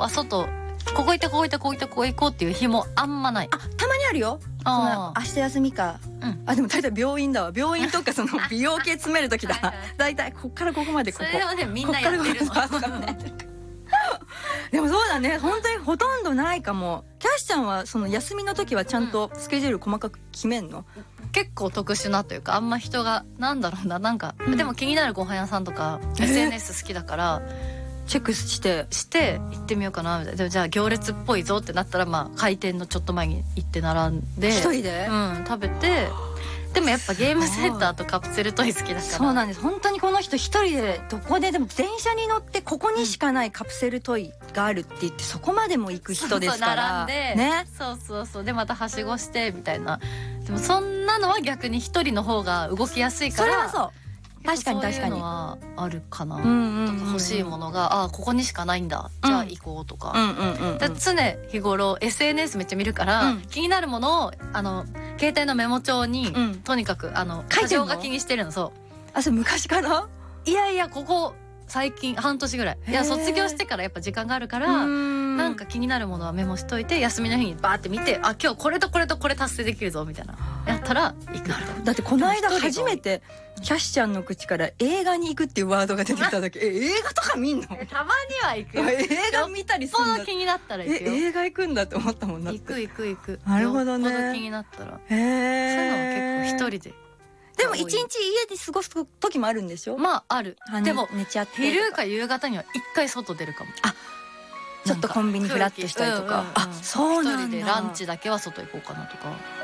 外ここ行ってここ行ってここ行ってここ行こうっていう日もあんまない。 あ、たまにあるよ。その明日休みか、あでも大体病院だわ。病院とかその美容系詰める時だ。大体こっからここまでここ。 それはねみんなやってるの。 でもそうだね、本当にほとんどないかも。キャッシュちゃんはその休みの時はちゃんとスケジュール細かく決めんの？ 結構特殊なというか、あんま人がなんだろうな、なんか、でも気になるご飯屋さんとか SNS 好きだからチェックして行ってみようかなみたいな。でもじゃあ行列っぽいぞってなったら、まあ開店のちょっと前に行って並んで一人で、 食べて。でもやっぱゲームセンターとカプセルトイ好きだから。 そうなんです。本当にこの人一人でどこででも電車に乗ってここにしかないカプセルトイがあるって言ってそこまでも行く人ですから。 並んでね。そうでまたはしごしてみたいな。でもそんなのは逆に一人の方が動きやすいから。 それはそう。確かにそういうのはあるかな。欲しいものがここにしかないんだ、じゃあ行こうとか。常日頃 SNS めっちゃ見るから、気になるものを携帯のメモ帳に、とにかく箇条書きにしてるの。そう。 それ昔から？ いやここ最近半年ぐらい。いや卒業してからやっぱ時間があるから、なんか気になるものはメモしといて、休みの日にバーって見て、今日これとこれとこれ達成できるぞみたいなやったら行く。 だってこの間初めてキャッシュちゃんの口から映画に行くっていうワードが出てきただけ。映画とか見んの？ たまには行くよ。 映画見たりするんだ。 よっぽど気になったら行くよ。 映画行くんだって思ったもんな。 行く。 なるほどね。 よっぽど気になったら。そういうのは結構一人で。 でも一日家で過ごす時もあるんでしょ？ まあある。でも寝ちゃって昼か夕方には一回外出るかも。 ちょっとコンビニフラッとしたりとか。そうなんだ。 一人でランチだけは外行こうかなとか。